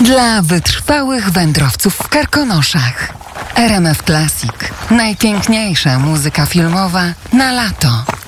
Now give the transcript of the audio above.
Dla wytrwałych wędrowców w Karkonoszach. RMF Classic. Najpiękniejsza muzyka filmowa na lato.